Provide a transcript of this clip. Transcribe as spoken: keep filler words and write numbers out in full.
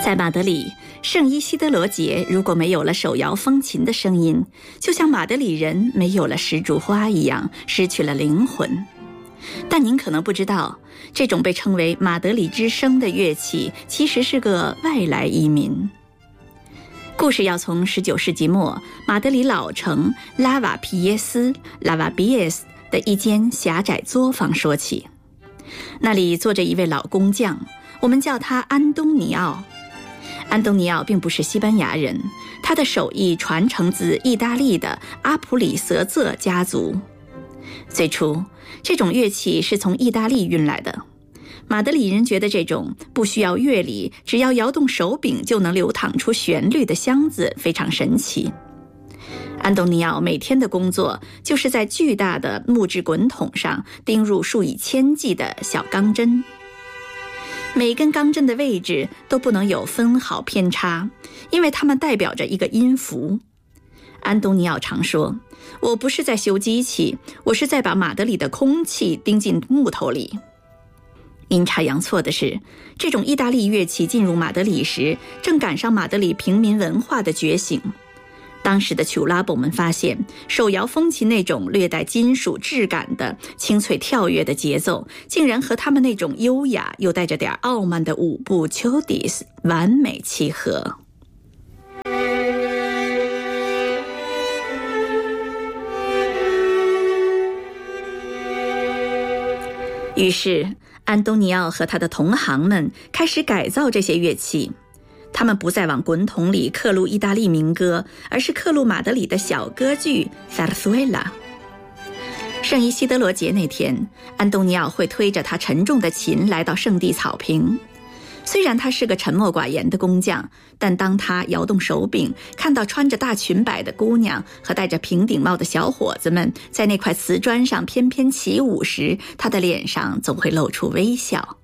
在马德里，圣伊西德罗节如果没有了手摇风琴的声音，就像马德里人没有了石竹花一样，失去了灵魂。但您可能不知道，这种被称为马德里之声的乐器其实是个外来移民。故事要从十九世纪末马德里老城拉瓦皮耶斯 （La Vapies） 的一间狭窄作坊说起。那里坐着一位老工匠，我们叫他安东尼奥。安东尼奥并不是西班牙人，他的手艺传承自意大利的阿普里泽泽家族。最初，这种乐器是从意大利运来的。马德里人觉得这种不需要乐理，只要摇动手柄就能流淌出旋律的箱子非常神奇。安东尼奥每天的工作就是在巨大的木质滚筒上钉入数以千计的小钢针。每根钢针的位置都不能有分毫偏差，因为它们代表着一个音符。安东尼奥常说，我不是在修机器，我是在把马德里的空气钉进木头里。阴差阳错的是，这种意大利乐器进入马德里时，正赶上马德里平民文化的觉醒。当时的曲拉伯们发现，手摇风琴那种略带金属质感的清脆跳跃的节奏，竟然和他们那种优雅又带着点傲慢的舞步 chodis 完美契合。于是安东尼奥和他的同行们开始改造这些乐器，他们不再往滚筒里刻录意大利民歌，而是刻录马德里的小歌剧 Zarzuela。 圣伊西德罗节那天，安东尼奥会推着他沉重的琴来到圣地草坪。虽然他是个沉默寡言的工匠，但当他摇动手柄，看到穿着大裙摆的姑娘和戴着平顶帽的小伙子们在那块瓷砖上翩翩起舞时，他的脸上总会露出微笑。